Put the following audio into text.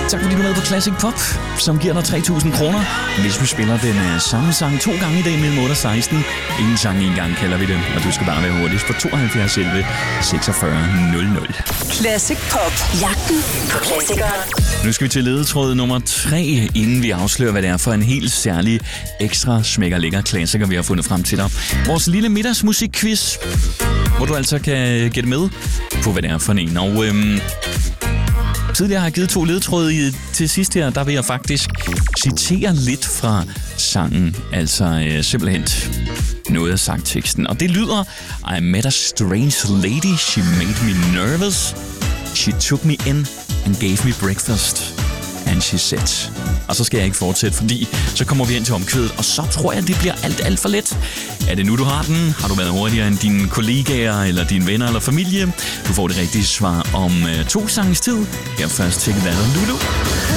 Tak fordi du er med på Classic Pop, som giver dig 3.000 kroner, hvis du spiller den samme sang 2 gange i dag mellem 8 og 16. Ingen sang en gang kalder vi det, og du skal bare være hurtigst på 72 11 46 00. Classic Pop. Jagten på klassikere. Nu skal vi til ledetråd nummer 3, inden vi afslører, hvad det er for en helt særlig ekstra smækker lækker klassiker, vi har fundet frem til dig. Vores lille middagsmusikquiz, hvor du altså kan gætte med på, hvad det er for en. Og tidligere har jeg givet 2 ledetråde til sidst her, der vil jeg faktisk citere lidt fra sangen, altså simpelthen noget af sangteksten. Og det lyder: I met a strange lady, she made me nervous, she took me in and gave me breakfast, and she said. Og så skal jeg ikke fortsætte, fordi så kommer vi ind til omkvædet, og så tror jeg, det bliver alt for let. Er det nu, du har den? Har du været hurtigere end dine kollegaer, eller dine venner eller familie? Du får det rigtige svar om 2 sanges tid. Her først til Lulu.